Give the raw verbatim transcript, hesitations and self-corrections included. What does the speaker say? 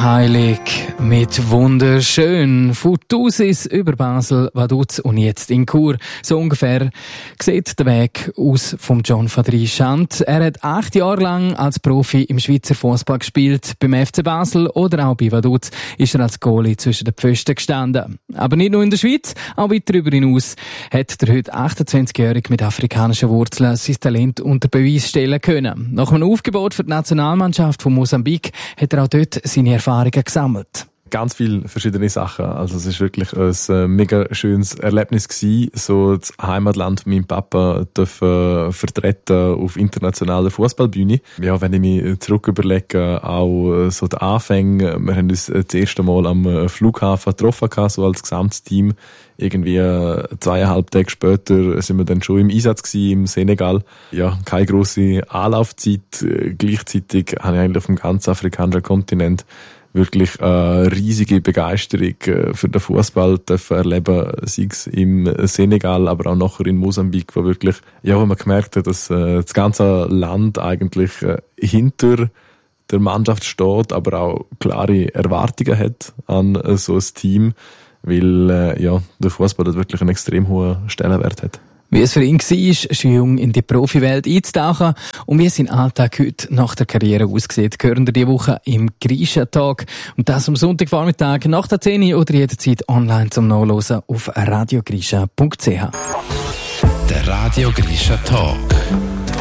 Heilig mit wunderschön. Von Thusis über Basel, Vaduz und jetzt in Chur. So ungefähr sieht der Weg aus vom John Fadri Schand. Er hat acht Jahre lang als Profi im Schweizer Fußball gespielt. Beim F C Basel oder auch bei Vaduz ist er als Goalie zwischen den Pfosten gestanden. Aber nicht nur in der Schweiz, auch weit darüber hinaus hat der heute achtundzwanzigjährige mit afrikanischen Wurzeln sein Talent unter Beweis stellen können. Nach einem Aufgebot für die Nationalmannschaft von Mosambik hat er auch dort seine Erfahrungen gesammelt. Ganz viele verschiedene Sachen. Also es ist wirklich ein äh, mega schönes Erlebnis gewesen, so das Heimatland von meinem Papa dürfen vertreten auf internationaler Fußballbühne. Ja, wenn ich mich zurück überlege, auch äh, so die Anfänge. Wir haben uns das erste Mal am Flughafen getroffen, so als gesamtes Team. Irgendwie äh, zweieinhalb Tage später sind wir dann schon im Einsatz gewesen, im Senegal. Ja, keine grosse Anlaufzeit. Äh, gleichzeitig habe ich eigentlich auf dem ganzen afrikanischen Kontinent wirklich eine riesige Begeisterung für den Fußball dürfen erleben, sei es im Senegal, aber auch nachher in Mosambik, wo wirklich, ja, wo man gemerkt hat, dass das ganze Land eigentlich hinter der Mannschaft steht, aber auch klare Erwartungen hat an so ein Team, weil, ja, der Fußball dort wirklich einen extrem hohen Stellenwert hat. Wie es für ihn war, schon jung in die Profiwelt einzutauchen und wie sein Alltag heute nach der Karriere aussieht, hören wir diese Woche im Grisha-Tag. Und das am Sonntagvormittag nach der zehn Uhr oder jederzeit online zum Nachhören auf radiogrisha punkt c h. Der Radio Grisha Talk.